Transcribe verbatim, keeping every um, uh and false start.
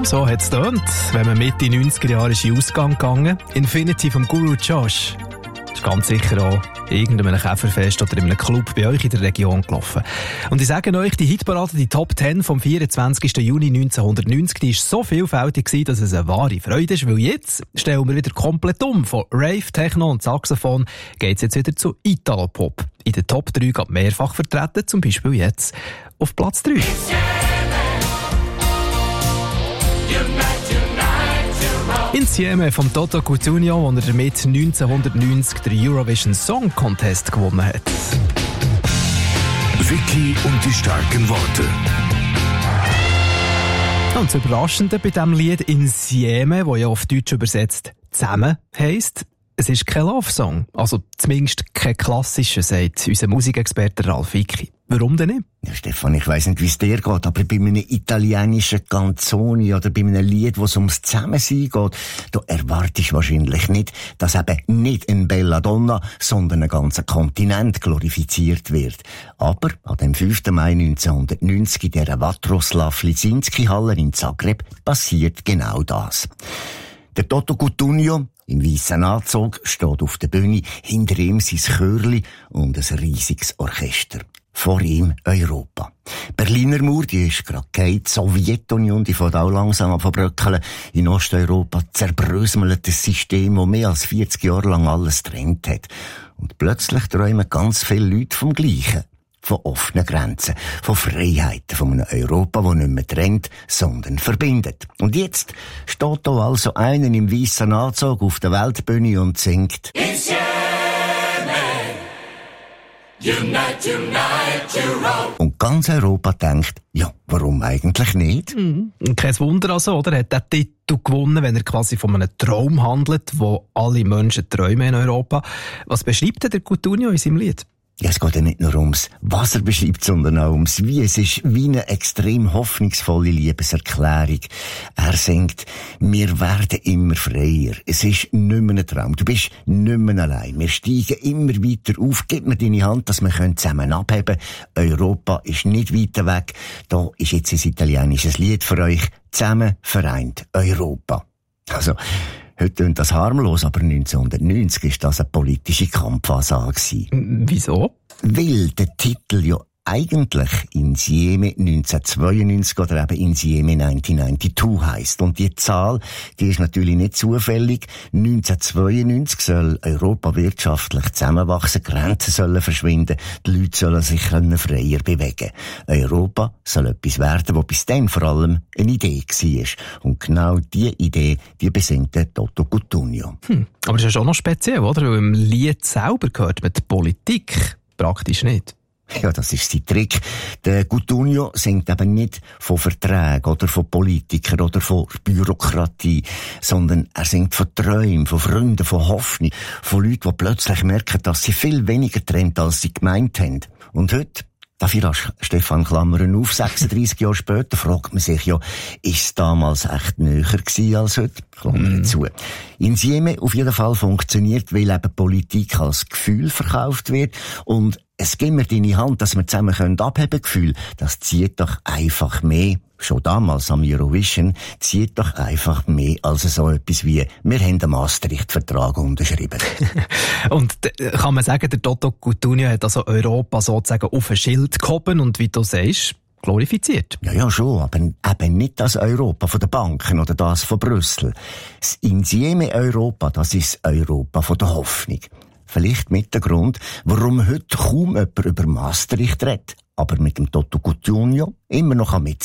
Ja, so hat es getönt, wenn man Mitte neunziger Jahre ist in Ausgang gegangen. Infinity vom Guru Josh. Das ist ganz sicher auch irgendeinem Käferfest oder in einem Club bei euch in der Region gelaufen. Und ich sage euch, die Hitparade, die Top zehn vom vierundzwanzigsten Juni neunzehnhundertneunzig, die war so vielfältig gewesen, dass es eine wahre Freude ist, weil jetzt stellen wir wieder komplett um. Von Rave, Techno und Saxophon geht es jetzt wieder zu Italo-Pop. In den Top drei geht mehrfach vertreten, zum Beispiel jetzt auf Platz drei. Insieme vom Toto Cutugno, wo er damit neunzehnhundertneunzig den Eurovision Song Contest gewonnen hat. Vicky und die starken Worte. Und das Überraschende bei diesem Lied Insieme, das ja auf Deutsch übersetzt «zusammen» heisst, es ist kein Love-Song. Also zumindest kein klassischer, sagt unser Musikexperte Ralf Vicky. Warum denn nicht? Ja, Stefan, ich weiss nicht, wie es dir geht, aber bei einem italienischen Canzoni oder bei einem Lied, wo es ums Zusammensein geht, da erwartest du wahrscheinlich nicht, dass eben nicht ein Belladonna, sondern ein ganzer Kontinent glorifiziert wird. Aber an dem fünften Mai neunzehnhundertneunzig in der Vatroslav Lisinski-Halle in Zagreb passiert genau das. Der Toto Cutugno im weißen Anzug steht auf der Bühne, hinter ihm sein Chörli und ein riesiges Orchester. Vor ihm Europa. Berliner Mauer, die ist gerade gefallen. Die Sowjetunion, die fängt auch langsam an verbröckeln. In Osteuropa zerbröselt das System, das mehr als vierzig Jahre lang alles getrennt hat. Und plötzlich träumen ganz viele Leute vom Gleichen. Von offenen Grenzen, von Freiheiten, von einem Europa, das nicht mehr trennt, sondern verbindet. Und jetzt steht da also einer im weißen Anzug auf der Weltbühne und singt Insieme, unite, unite, Europe. Und ganz Europa denkt, ja, warum eigentlich nicht? Mhm. Kein Wunder also, oder? Er hat den Titel gewonnen, wenn er quasi von einem Traum handelt, wo alle Menschen träumen in Europa. Was beschreibt denn der Cutugno in seinem Lied? Ja, es geht ja nicht nur ums, was er beschreibt, sondern auch ums Wie. Es ist wie eine extrem hoffnungsvolle Liebeserklärung. Er singt, wir werden immer freier. Es ist nicht mehr ein Traum. Du bist nicht mehr allein. Wir steigen immer weiter auf. Gib mir deine Hand, dass wir zusammen abheben können. Europa ist nicht weiter weg. Da ist jetzt ein italienisches Lied für euch. Zusammen vereint Europa. Also, heute klingt das harmlos, aber neunzehnhundertneunzig war das eine politische Kampfansage. Wieso? Weil der Titel ja eigentlich Insieme neunzehnhundertzweiundneunzig oder eben Insieme neunzehnhundertzweiundneunzig heisst. Und die Zahl, die ist natürlich nicht zufällig. neunzehnhundertzweiundneunzig soll Europa wirtschaftlich zusammenwachsen, Grenzen sollen verschwinden, die Leute sollen sich freier bewegen. Europa soll etwas werden, was bis dann vor allem eine Idee war. Und genau diese Idee, die besingt der Toto Cutugno. Hm. Aber das ist ja schon noch speziell, oder? Weil im Lied selber gehört mit Politik praktisch nicht. Ja, das ist sein Trick. Der Cutugno singt eben nicht von Verträgen oder von Politikern oder von Bürokratie, sondern er singt von Träumen, von Freunden, von Hoffnung, von Leuten, die plötzlich merken, dass sie viel weniger trennt, als sie gemeint haben. Und heute, darf ich rasch Stefan Klammern auf, sechsunddreissig Jahre später, fragt man sich ja, ist es damals echt näher gewesen als heute? Klammern mm. zu. Insieme auf jeden Fall funktioniert, weil eben Politik als Gefühl verkauft wird und es gibt mir deine Hand, dass wir zusammen abheben können, Gefühl, das zieht doch einfach mehr. Schon damals am Eurovision zieht doch einfach mehr als so etwas wie, wir haben den Maastricht-Vertrag unterschrieben. Und kann man sagen, der Toto Cutugno hat also Europa sozusagen auf ein Schild gehoben und wie du sagst, glorifiziert. Ja, ja, schon, aber eben nicht das Europa von den Banken oder das von Brüssel. Das Insieme Europa, das ist das Europa von der Hoffnung. Vielleicht mit dem Grund, warum heute kaum jemand über Maastricht redet, aber mit dem Toto Cutugno immer noch mit